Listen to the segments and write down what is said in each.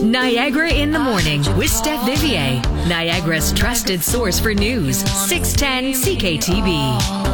Niagara in the Morning with Steph Vivier, Niagara's trusted source for news, 610 CKTB.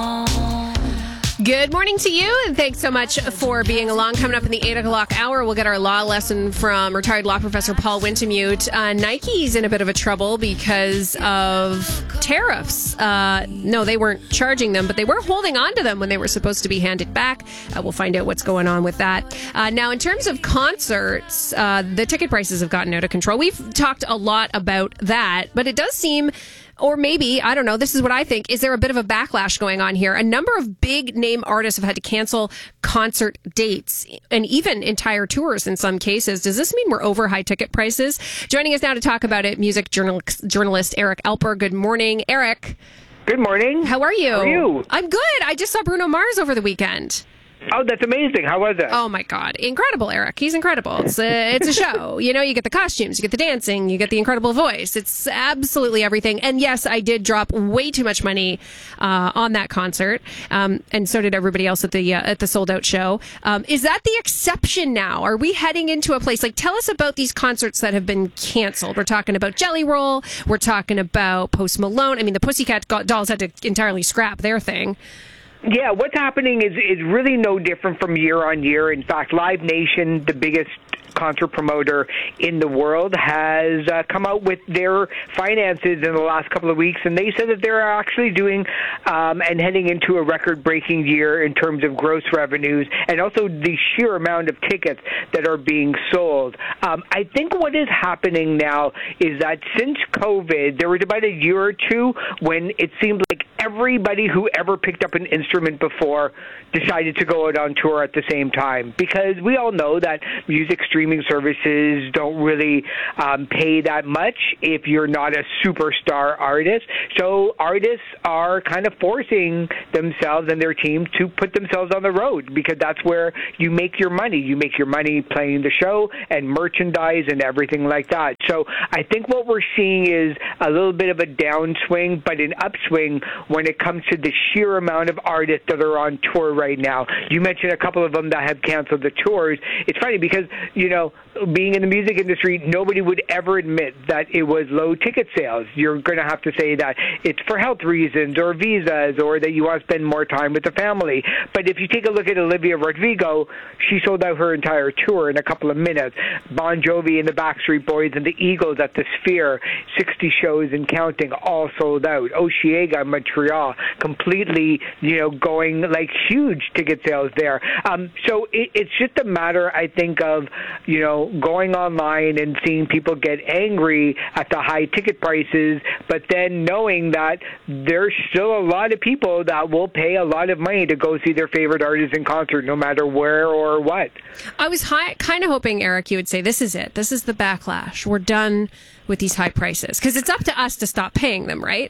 Good morning to you, and thanks so much for being along. Coming up in the 8 o'clock hour, we'll get our law lesson from retired law professor Paul Wintemute. Nike's in a bit of a trouble because of tariffs. No, they weren't charging them, but they were holding on to them when they were supposed to be handed back. We'll find out what's going on with that. Now, in terms of concerts, the ticket prices have gotten out of control. We've talked a lot about that, but it does seem... Or maybe, I don't know, this is what I think, is there a bit of a backlash going on here? A number of big name artists have had to cancel concert dates and even entire tours in some cases. Does this mean we're over high ticket prices? Joining us now to talk about it, music journalist Eric Alper. Good morning, Eric. Good morning. How are you? How are you? I'm good. I just saw Bruno Mars over the weekend. Oh, that's amazing. How was it? Oh, my God. Incredible, Eric. He's incredible. It's a show. You know, you get the costumes, you get the dancing, you get the incredible voice. It's absolutely everything. And yes, I did drop way too much money on that concert. And so did everybody else at the sold-out show. Is that the exception now? Are we heading into a place? Like, tell us about these concerts that have been canceled. We're talking about Jelly Roll. We're talking about Post Malone. I mean, the Pussycat Dolls had to entirely scrap their thing. Yeah, what's happening is really no different from year on year. In fact, Live Nation, the biggest concert promoter in the world, has come out with their finances in the last couple of weeks, and they said that they're actually doing and heading into a record-breaking year in terms of gross revenues and also the sheer amount of tickets that are being sold. I think what is happening now is that since COVID, there was about a year or two when it seemed like everybody who ever picked up an instrument before decided to go out on tour at the same time, because we all know that music streaming services don't really pay that much if you're not a superstar artist. So artists are kind of forcing themselves and their team to put themselves on the road, because that's where you make your money. You make your money playing the show and merchandise and everything like that. So I think what we're seeing is a little bit of a downswing, but an upswing when it comes to the sheer amount of artists that are on tour right now. You mentioned a couple of them that have canceled the tours. It's funny because, you know, being in the music industry, nobody would ever admit that it was low ticket sales. You're going to have to say that it's for health reasons or visas or that you want to spend more time with the family. But if you take a look at Olivia Rodrigo, she sold out her entire tour in a couple of minutes. Bon Jovi and the Backstreet Boys and the Eagles at the Sphere, 60 shows and counting, all sold out. Osheaga, Montreal, completely, you know, going like huge ticket sales there. So it's just a matter, I think, of, you know, going online and seeing people get angry at the high ticket prices, but then knowing that there's still a lot of people that will pay a lot of money to go see their favorite artist in concert, no matter where or what. I was kind of hoping, Eric, you would say, this is it. This is the backlash. We're done with these high prices. Because it's up to us to stop paying them, right?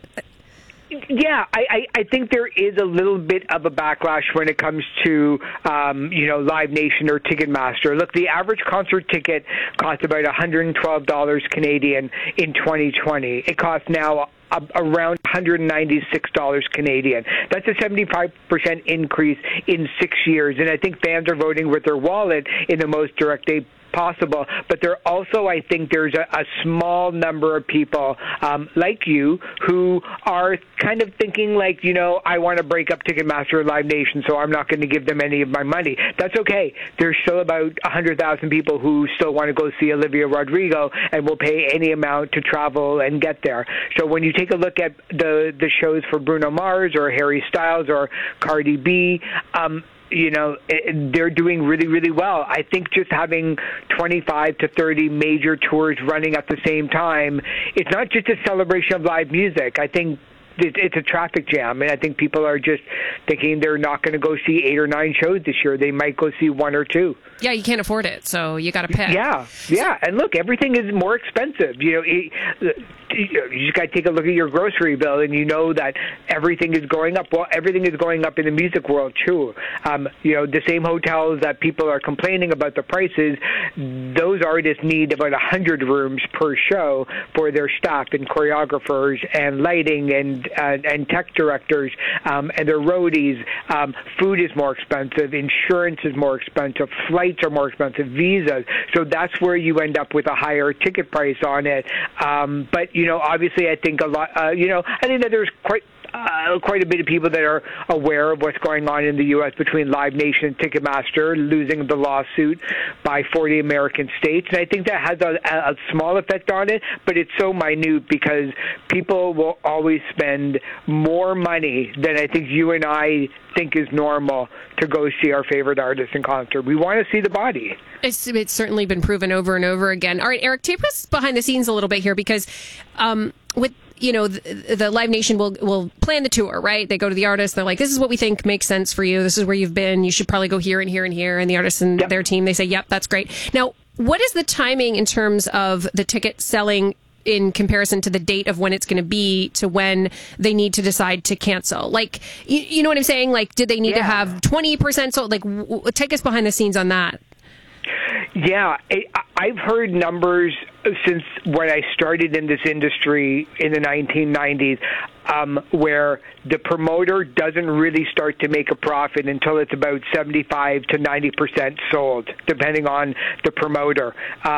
Yeah, I think there is a little bit of a backlash when it comes to, you know, Live Nation or Ticketmaster. Look, the average concert ticket cost about $112 Canadian in 2020. It costs now around $196 Canadian. That's a 75% increase in 6 years. And I think fans are voting with their wallet in the most direct way possible. But there also, I think there's a small number of people like you who are kind of thinking like, you know, I want to break up Ticketmaster or Live Nation, so I'm not going to give them any of my money. That's okay. There's still about 100,000 people who still want to go see Olivia Rodrigo and will pay any amount to travel and get there. So when you take a look at the shows for Bruno Mars or Harry Styles or Cardi B, you know, they're doing really, really well. I think just having 25 to 30 major tours running at the same time, it's not just a celebration of live music. I think it's a traffic jam, and I think people are just thinking they're not going to go see 8 or 9 shows this year. They might go see 1 or 2. Yeah, you can't afford it, so you got to pick. Yeah. And look, everything is more expensive. You know, you just got to take a look at your grocery bill, and you know that everything is going up. Well, everything is going up in the music world too. You know, the same hotels that people are complaining about the prices, those those artists need about 100 rooms per show for their staff and choreographers and lighting and tech directors and their roadies. Food is more expensive. Insurance is more expensive. Flights are more expensive. Visas. So that's where you end up with a higher ticket price on it. But, obviously I think I think that there's quite a bit of people that are aware of what's going on in the U.S. between Live Nation and Ticketmaster losing the lawsuit by 40 American states. And I think that has a small effect on it, but it's so minute because people will always spend more money than I think you and I think is normal to go see our favorite artist in concert. We want to see the body. It's certainly been proven over and over again. All right, Eric, take us behind the scenes a little bit here because with the Live Nation will plan the tour, right? They go to the artist. They're like, this is what we think makes sense for you. This is where you've been. You should probably go here and here and here. And the artist and their team, they say, yep, that's great. Now, what is the timing in terms of the ticket selling in comparison to the date of when it's going to be to when they need to decide to cancel? Like, you know what I'm saying? Like, did they need to have 20% sold? Like, take us behind the scenes on that. Yeah, I've heard numbers since when I started in this industry in the 1990s where the promoter doesn't really start to make a profit until it's about 75 to 90% sold, depending on the promoter.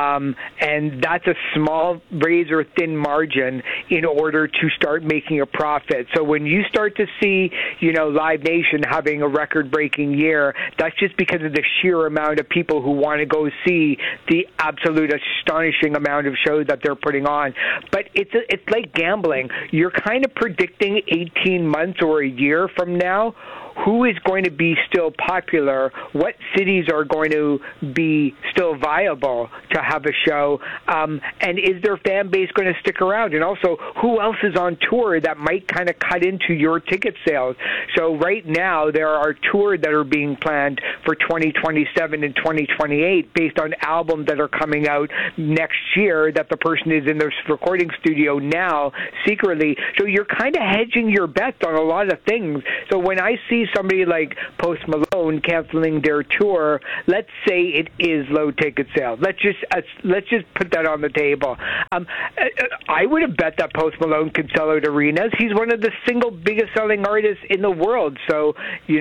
And that's a small, razor-thin margin in order to start making a profit. So when you start to see, Live Nation having a record-breaking year, that's just because of the sheer amount of people who want to go see the absolute astonishing amount of shows that they're putting on. But it's like gambling. You're kind of predicting 18 months or a year from now who is going to be still popular, what cities are going to be still viable to have a show, and is their fan base going to stick around? And also, who else is on tour that might kind of cut into your ticket sales? So right now, there are tours that are being planned for 2027 and 2028 based on albums that are coming out next year that the person is in their recording studio now secretly. So you're kind of hedging your bets on a lot of things. So when I see somebody like Post Malone canceling their tour, let's say it is low ticket sales. Let's just put that on the table. I would have bet that Post Malone could sell out arenas. He's one of the single biggest selling artists in the world. So,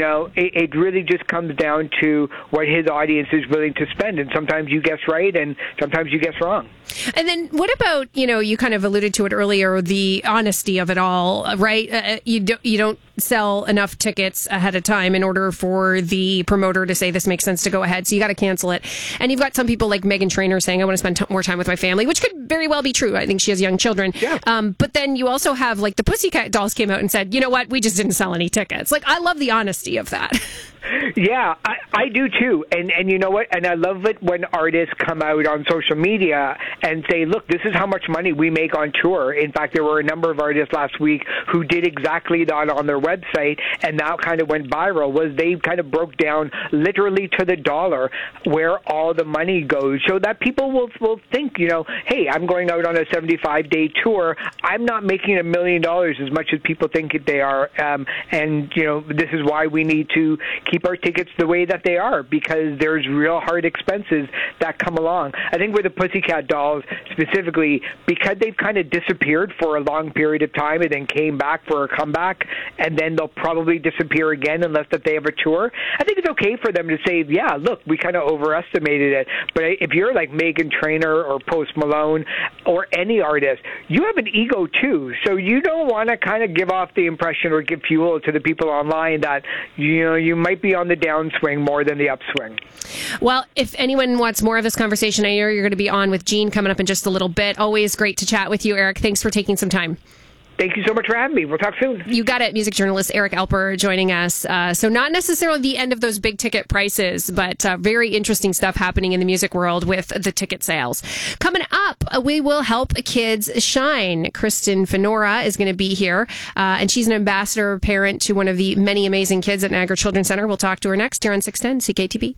it really just comes down to what his audience is willing to spend. And sometimes you guess right and sometimes you guess wrong. And then what about, you kind of alluded to it earlier, the honesty of it all, right? You don't sell enough tickets ahead of time in order for the promoter to say this makes sense to go ahead. So you got to cancel it. And you've got some people like Meghan Trainor saying, I want to spend more time with my family, which could very well be true. I think she has young children. Yeah. But then you also have like the Pussycat Dolls came out and said, you know what? We just didn't sell any tickets. Like, I love the honesty of that. Yeah, I do too. And you know what? And I love it when artists come out on social media and say, look, this is how much money we make on tour. In fact, there were a number of artists last week who did exactly that on their website, and that kind of went viral, was they kind of broke down literally to the dollar where all the money goes, so that people will think, hey, I'm going out on a 75-day tour. I'm not making $1 million as much as people think they are. And this is why we need to keep our tickets the way that they are, because there's real hard expenses that come along. I think with the Pussycat Dolls specifically, because they've kind of disappeared for a long period of time and then came back for a comeback, and then they'll probably disappear again unless that they have a tour. I think it's okay for them to say, yeah, look, we kind of overestimated it. But if you're like Meghan Trainor or Post Malone or any artist, you have an ego too. So you don't want to kind of give off the impression or give fuel to the people online that, you might be on the downswing more than the upswing. Well, if anyone wants more of this conversation, I know you're going to be on with Gene coming up in just a little bit. Always great to chat with you, Eric. Thanks for taking some time. Thank you so much for having me. We'll talk soon. You got it. Music journalist Eric Alper joining us. So not necessarily the end of those big ticket prices, but very interesting stuff happening in the music world with the ticket sales. Coming up, we will help kids shine. Kristen Fenora is going to be here, and she's an ambassador parent to one of the many amazing kids at Niagara Children's Center. We'll talk to her next here on 610 CKTB.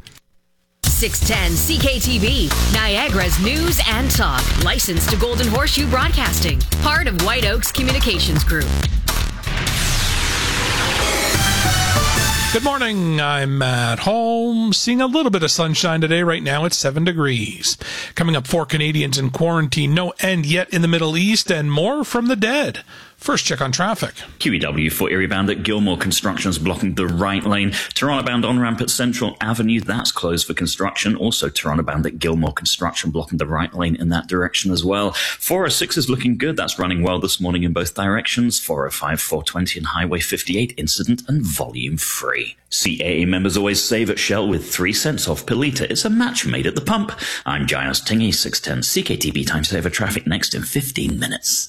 610 CKTB, Niagara's news and talk. Licensed to Golden Horseshoe Broadcasting. Part of White Oaks Communications Group. Good morning. I'm at home, seeing a little bit of sunshine today. Right now it's 7 degrees. Coming up, 4 Canadians in quarantine, no end yet in the Middle East, and more from the dead. First check on traffic. QEW for Erie bound at Gilmore, construction's blocking the right lane. Toronto bound on-ramp at Central Avenue, that's closed for construction. Also Toronto bound at Gilmore, construction blocking the right lane in that direction as well. 406 is looking good, that's running well this morning in both directions. 405, 420 and Highway 58 incident and volume free. CAA members always save at Shell with 3 cents off per litre. It's a match made at the pump. I'm Giles Tingy, 610 CKTB Time Saver traffic next in 15 minutes.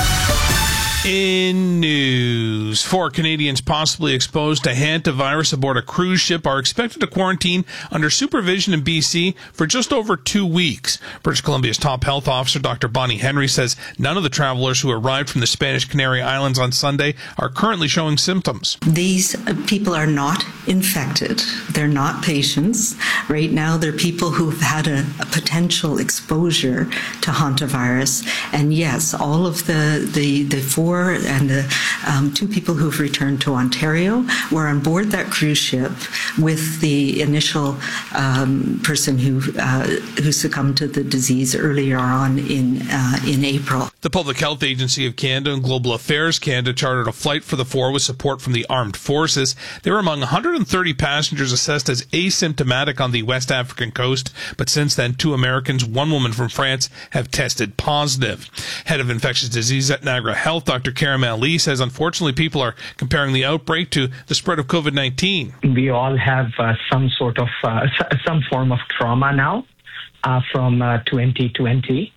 In news, 4 Canadians possibly exposed to hantavirus aboard a cruise ship are expected to quarantine under supervision in BC for just over 2 weeks. British Columbia's top health officer, Dr. Bonnie Henry, says none of the travelers who arrived from the Spanish Canary Islands on Sunday are currently showing symptoms. These people are not infected. They're not patients. Right now, they're people who've had a potential exposure to hantavirus. And yes, all of the 4 and the 2 people who've returned to Ontario were on board that cruise ship with the initial person who succumbed to the disease earlier on in April. The Public Health Agency of Canada and Global Affairs Canada chartered a flight for the 4 with support from the armed forces. They were among 130 passengers assessed as asymptomatic on the West African coast, but since then 2 Americans, 1 woman from France have tested positive. Head of Infectious Disease at Niagara Health, Dr. Caramel Lee, says unfortunately people are comparing the outbreak to the spread of COVID-19. We all have some form of trauma now from 2020.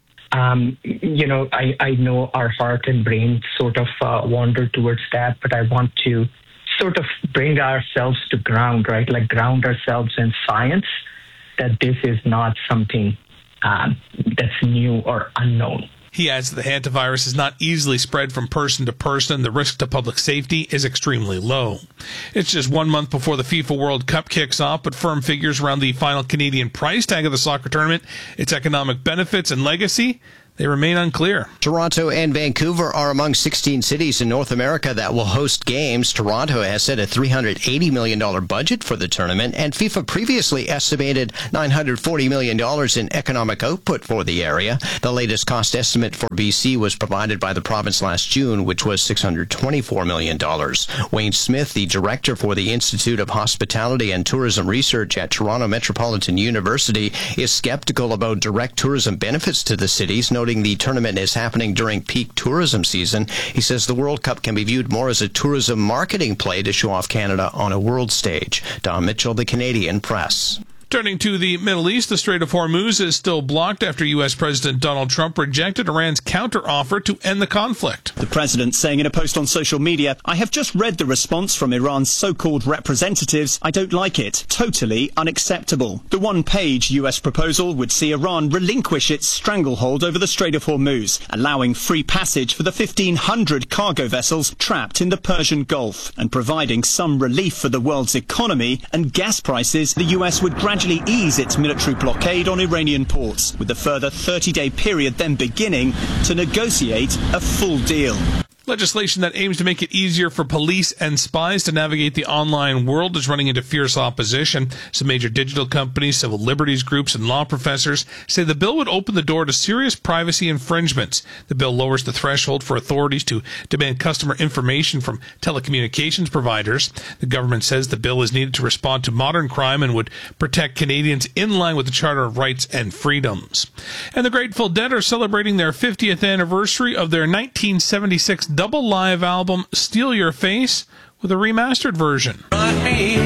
I know our heart and brain sort of wander towards that, but I want to sort of bring ourselves to ground, right? Like ground ourselves in science, that this is not something that's new or unknown. He adds that the hantavirus is not easily spread from person to person. The risk to public safety is extremely low. It's just 1 month before the FIFA World Cup kicks off, but firm figures around the final Canadian price tag of the soccer tournament, its economic benefits and legacy, they remain unclear. Toronto and Vancouver are among 16 cities in North America that will host games. Toronto has set a $380 million budget for the tournament, and FIFA previously estimated $940 million in economic output for the area. The latest cost estimate for BC was provided by the province last June, which was $624 million. Wayne Smith, the director for the Institute of Hospitality and Tourism Research at Toronto Metropolitan University, is skeptical about direct tourism benefits to the cities, noting the tournament is happening during peak tourism season. He says the World Cup can be viewed more as a tourism marketing play to show off Canada on a world stage. Don Mitchell, The Canadian Press. Turning to the Middle East, the Strait of Hormuz is still blocked after U.S. President Donald Trump rejected Iran's counteroffer to end the conflict. The president saying in a post on social media, "I have just read the response from Iran's so-called representatives. I don't like it. Totally unacceptable." The one-page U.S. proposal would see Iran relinquish its stranglehold over the Strait of Hormuz, allowing free passage for the 1,500 cargo vessels trapped in the Persian Gulf, and providing some relief for the world's economy and gas prices. The U.S. would gradually ease its military blockade on Iranian ports, with a further 30-day period then beginning to negotiate a full deal. Legislation that aims to make it easier for police and spies to navigate the online world is running into fierce opposition. Some major digital companies, civil liberties groups, and law professors say the bill would open the door to serious privacy infringements. The bill lowers the threshold for authorities to demand customer information from telecommunications providers. The government says the bill is needed to respond to modern crime and would protect Canadians in line with the Charter of Rights and Freedoms. And the Grateful Dead are celebrating their 50th anniversary of their 1976 double live album Steal Your Face with a remastered version.